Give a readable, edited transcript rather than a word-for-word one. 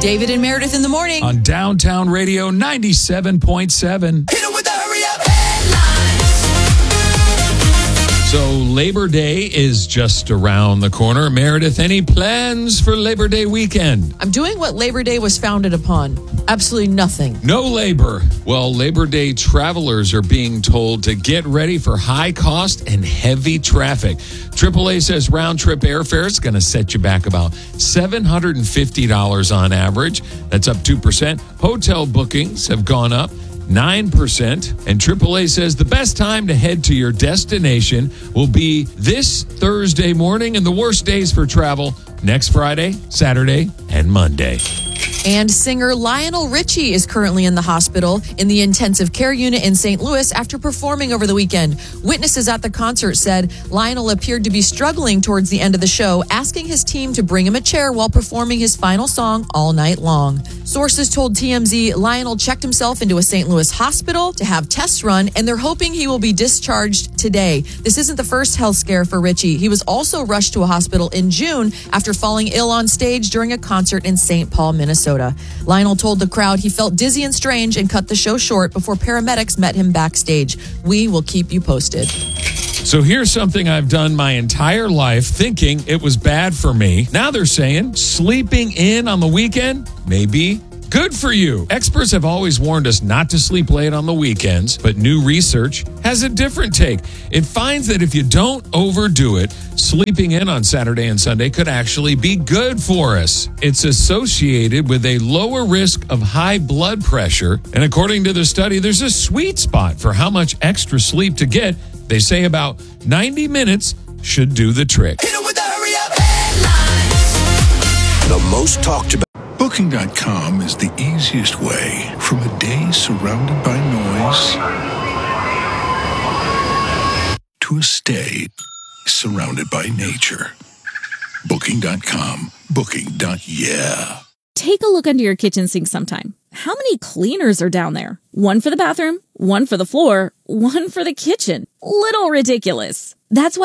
David and Meredith in the morning. On Downtown Radio 97.7. Hit 'em with the hurry up headlines. So Labor Day is just around the corner. Meredith, any plans for Labor Day weekend? I'm doing what Labor Day was founded upon. Absolutely nothing. No labor. Well, Labor Day travelers are being told to get ready for high cost and heavy traffic. AAA says round trip airfare is going to set you back about $750 on average. That's up 2%. Hotel bookings have gone up 9%. And AAA says the best time to head to your destination will be this Thursday morning, and the worst days for travel next Friday, Saturday, and Monday. And singer Lionel Richie is currently in the hospital in the intensive care unit in St. Louis after performing over the weekend. Witnesses at the concert said Lionel appeared to be struggling towards the end of the show, asking his team to bring him a chair while performing his final song all night long. Sources told TMZ Lionel checked himself into a St. Louis hospital to have tests run, and they're hoping he will be discharged today. This isn't the first health scare for Richie. He was also rushed to a hospital in June after falling ill on stage during a concert in St. Paul, Minnesota. Lionel told the crowd he felt dizzy and strange and cut the show short before paramedics met him backstage. We will keep you posted. So here's something I've done my entire life thinking it was bad for me. Now they're saying sleeping in on the weekend may be good for you. Experts have always warned us not to sleep late on the weekends, but new research has a different take. It finds that if you don't overdo it, sleeping in on Saturday and Sunday could actually be good for us. It's associated with a lower risk of high blood pressure. And according to the study, there's a sweet spot for how much extra sleep to get. They say about 90 minutes should do the trick. Hit 'em with the hurry up headlines. The most talked about. Booking.com is the easiest way from a day surrounded by noise to a stay surrounded by nature. Booking.com. Booking.yeah. Take a look under your kitchen sink sometime. How many cleaners are down there? One for the bathroom, one for the floor, one for the kitchen. Little ridiculous. That's why